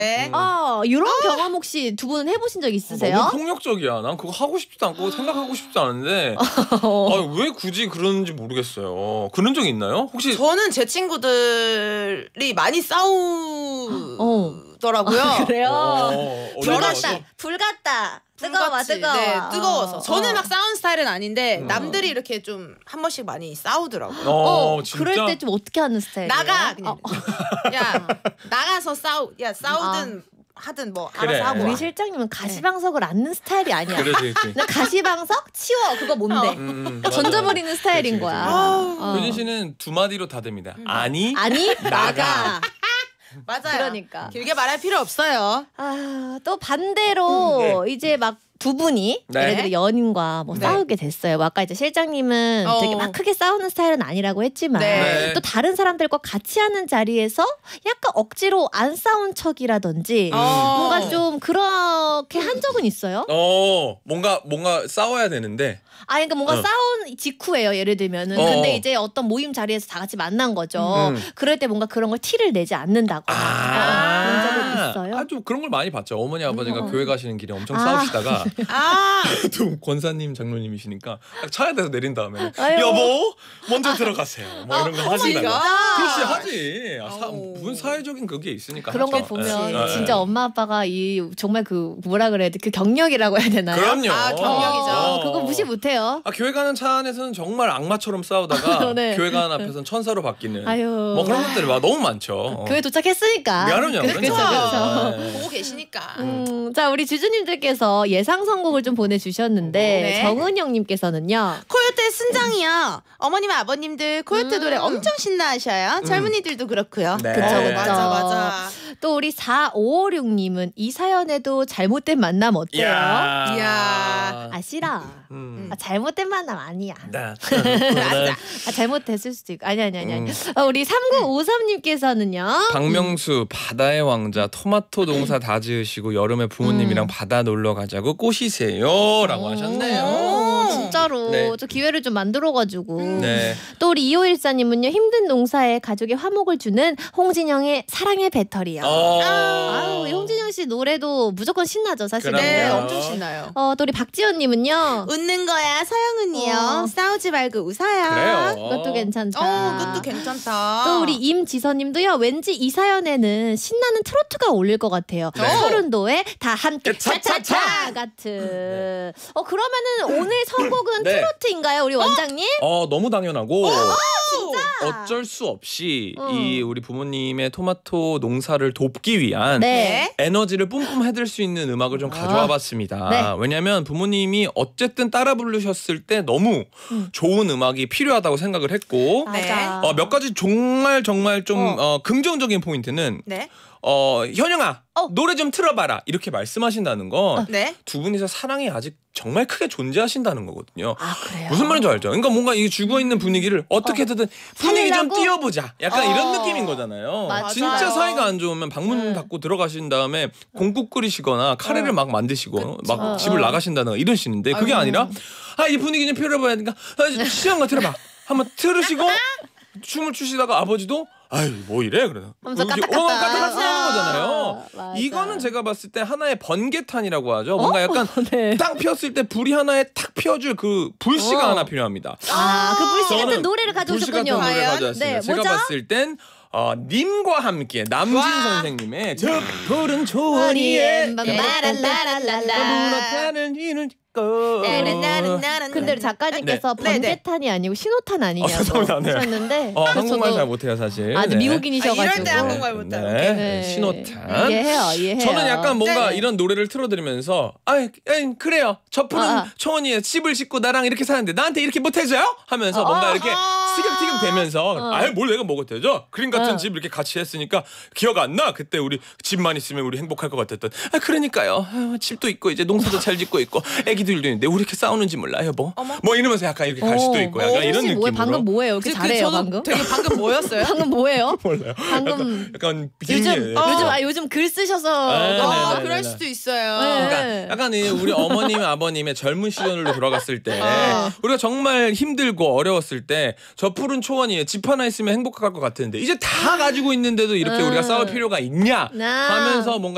네. 이런 경험 혹시 두 분은 해보신 적 있으세요? 너무 폭력적이야. 난 그거 하고 싶지도 않고 생각하고 싶지 않은데 왜 굳이 그러는지 모르겠어요. 그런 적 있나요? 혹시 저는 제 친구들이 많이 싸우더라고요. 그래요? 불같다. 불같다. 뜨거워. 불같이, 네, 뜨거워서. 저는 막 싸우는 스타일은 아닌데 남들이 이렇게 좀 한 번씩 많이 싸우더라고요. 진짜? 그럴 때 좀 어떻게 하는 스타일이에요? 나가 그냥. 야 나가서 싸우든 하든 뭐 그래. 알아서 하고. 우리 실장님은 가시방석을 않는 스타일이 아니야. 그렇지. 나 가시방석 치워 그거 뭔데? 던져버리는 스타일인 그치, 거야. 효진 씨는 두 마디로 다 됩니다. 아니 나가. 맞아요. 그러니까. 길게 말할 필요 없어요. 또 반대로 이제 막 두 분이 네. 예를 들어 연인과 뭐 네. 싸우게 됐어요. 뭐 아까 이제 실장님은 되게 막 크게 싸우는 스타일은 아니라고 했지만 네. 또 다른 사람들과 같이 하는 자리에서 약간 억지로 안 싸운 척이라든지 뭔가 좀 그렇게 한 적은 있어요? 뭔가 싸워야 되는데. 그러니까 뭔가 싸운 직후예요. 예를 들면은. 근데 이제 어떤 모임 자리에서 다 같이 만난 거죠. 그럴 때 뭔가 그런 걸 티를 내지 않는다거나 그런 적은 있어요? 좀 그런 걸 많이 봤죠. 어머니 아버지가 교회 가시는 길에 엄청 싸우시다가 또 권사님 장로님이시니까 딱 차에서 내린 다음에 여보 먼저 들어가세요. 뭐 이런 거 하신다고. 그렇지 하지. 무슨 사회적인 그게 있으니까. 그런 거 하죠. 보면 진짜 엄마 아빠가 정말 그 뭐라 그래야 돼? 그 경력이라고 해야 되나요? 그럼요. 경력이죠. 그거 무시 못해요. 교회 가는 차 안에서는 정말 악마처럼 싸우다가 네. 교회 가는 앞에서는 천사로 바뀌는 아유. 뭐 그런 것들이 너무 많죠. 교회 도착했으니까. 그럼요. 그렇죠. 보고 계시니까. 자, 우리 주주님들께서 예상 선곡을 좀 보내주셨는데 네. 정은영님께서는요. 코요태 순정이요. 어머님 아버님들 코요태 노래 엄청 신나하셔요. 젊은이들도 그렇고요. 네. 그쵸. 맞아. 또 우리 4556님은 이 사연에도 잘못된 만남 어때요? 이야. 싫어. 잘못된 만남 아니야. 맞아. 잘못됐을 수도 있고. 아니. 우리 3953님께서는요. 박명수 바다의 왕자 토마토 농사 다 지으시고 여름에 부모님이랑 바다 놀러 가자고 꼬시세요라고 하셨네요. 진짜로 네. 저 기회를 좀 만들어가지고. 네. 또 우리 2514님은요. 힘든 농사에 가족의 화목을 주는 홍진영의 사랑의 배터리요. 우리 홍진영 씨 노래도 무조건 신나죠 사실은. 네, 그럼요. 엄청 신나요. 또 우리 박지연님은요. 웃는 거야 서영은이요. 싸우지 말고 웃어요. 그래요. 그것도 괜찮다. 그것도 괜찮다. 또 우리 임지선님도요. 왠지 이 사연에는 신나는 트로트가 어울릴 것 같아요. 서른도에 다 함께 차차차 같은. 그러면은 오늘 선곡은 네. 트로트인가요, 우리 원장님? 너무 당연하고 진짜? 어쩔 수 없이 이 우리 부모님의 토마토 농사를 돕기 위한 네. 에너지를 뿜뿜 해드릴 수 있는 음악을 좀 가져와 봤습니다. 네. 왜냐하면 부모님이 어쨌든 따라 부르셨을 때 너무 좋은 음악이 필요하다고 생각을 했고 맞아. 몇 가지 정말 좀 긍정적인 포인트는 네. 현영아 노래 좀 틀어봐라 이렇게 말씀하신다는 건 네. 두 분이서 사랑이 아직 정말 크게 존재하신다는 거거든요. 그래요? 무슨 말인지 알죠? 그러니까 뭔가 이 죽어 있는 분위기를 어떻게든 분위기 좀 살리려고? 띄워보자. 약간 이런 느낌인 거잖아요. 맞아요. 진짜 사이가 안 좋으면 방문 닫고 들어가신 다음에 공국 끓이시거나 카레를 막 만드시고 막 집을 나가신다든가 이러시는데 그게 아니라 이 분위기 좀 필요해봐야 되니까 시원가 틀어봐. 한번 틀으시고 춤을 추시다가 아버지도 뭐 이래 그러나 하면서 이렇게 까딱까딱 하는 거잖아요. 맞아. 이거는 제가 봤을 때 하나의 번개탄이라고 하죠. 뭔가 약간 네. 딱 피었을 때 불이 하나에 탁 피워줄 그 불씨가 하나 필요합니다. 그 불씨 같은 저는 노래를 불씨 가져오셨군요. 같은 노래를 과연? 가져왔습니다. 네, 제가 뭐죠? 봤을 땐 님과 함께 남진 선생님의 저 푸른 초원위에 무너타는 이는 근데 우리 작가님께서 네. 번개탄이 아니고 신호탄 아니냐고 죄송합니다. 하셨는데 한국말 잘 못해요 사실. 아주 네. 미국인이셔가지고 이럴 때 한국말 못해요. 네. 신호탄. 이해해요. 저는 약간 뭔가 네. 이런 노래를 틀어드리면서 그래요 저 푸른 초원위에 집을 짓고 나랑 이렇게 사는데 나한테 이렇게 못해줘요? 하면서 뭔가 이렇게 티격태격 되면서 뭘 내가 못해줘? 그림 같은 집 이렇게 같이 했으니까 기억 안 나? 그때 우리 집만 있으면 우리 행복할 것 같았던 그러니까요 집도 있고 이제 농사도 잘 짓고 있고 애기들도 있는데 우리 이렇게 싸우는지 몰라요 뭐 이러면서 약간 이렇게 갈 수도 있고 약간 이런 느낌으로 방금 뭐예요? 이렇게 잘해요 방금? 되게 방금 뭐였어요? 방금 뭐예요? 몰라요. 방금 약간 요즘 글 쓰셔서 네. 그럴 수도 있어요. 네. 약간 우리 어머님 아버님의 젊은 시절로 돌아갔을 때 우리가 정말 힘들고 어려웠을 때 저 푸른 초원위에 집 하나 있으면 행복할 것 같은데 이제 다 가지고 있는데도 이렇게 우리가 싸울 필요가 있냐 하면서 뭔가